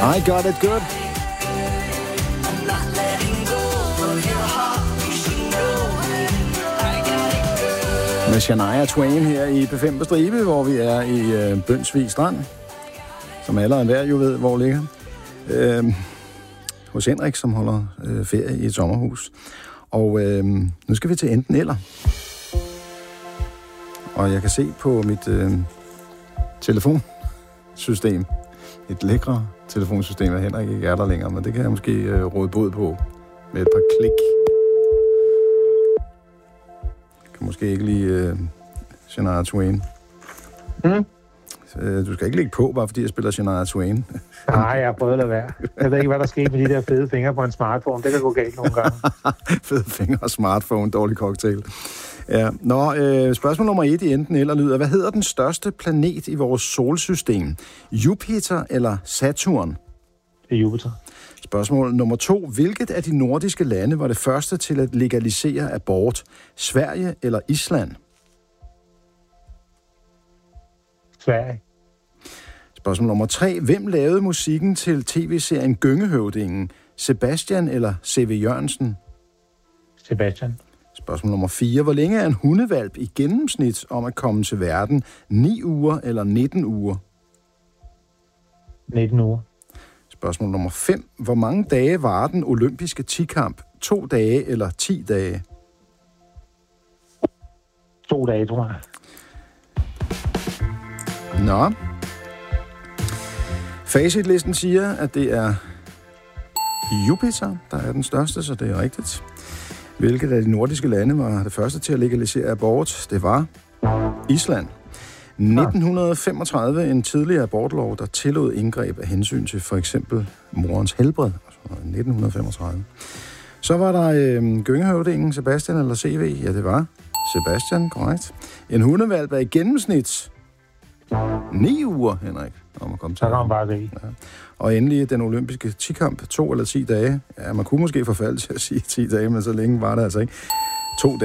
I got it good. Med Shania Twain her i P5 på Stribe, hvor vi er i Bønsvig Strand, som alle og enhver jo ved, hvor ligger. Hos Henrik, som holder ferie i et sommerhus. Og nu skal vi til enten eller. Og jeg kan se på mit telefonsystem, et lækre telefonsystem, at Henrik ikke er der længere, men det kan jeg måske råde bod på med et par klik. Jeg kan måske ikke lide Shania Twain. Du skal ikke lægge på, bare fordi jeg spiller Shania Twain. Nej, jeg har prøvet at lade være. Jeg ved ikke, hvad der skete med de der fede fingre på en smartphone. Det kan gå galt nogle gange. Fede fingre og smartphone, dårlig cocktail. Ja. Spørgsmål nummer 1 i enten eller lyder. Hvad hedder den største planet i vores solsystem? Jupiter eller Saturn? Det er Jupiter. Spørgsmål nummer 2. Hvilket af de nordiske lande var det første til at legalisere abort? Sverige eller Island? Sverige. Spørgsmål nummer 3. Hvem lavede musikken til tv-serien Gyngehøvdingen? Sebastian eller C.V. Jørgensen? Sebastian. Spørgsmål nummer 4. Hvor længe er en hundevalp i gennemsnit om at komme til verden? 9 uger eller 19 uger? 19 uger. Spørgsmål nummer 5. Hvor mange dage varer den olympiske tikamp? 2 dage eller 10 dage? 2 dage, tror jeg. Nå. Facitlisten siger, at det er Jupiter, der er den største, så det er rigtigt. Hvilket af de nordiske lande var det første til at legalisere abort? Det var Island. 1935, en tidligere abortlov, der tillod indgreb af hensyn til for eksempel morens helbred. 1935. Så var der Gyngehøvdingen, Sebastian eller CV? Ja, det var Sebastian, korrekt. En hundevalp er i gennemsnit 9 uger, Henrik, om at komme til. Så kan man bare det. Ja. Og endelig den olympiske tikamp, 2 eller 10 dage. Ja, man kunne måske forfalde til at sige 10 dage, men så længe var det altså ikke. 2 dage.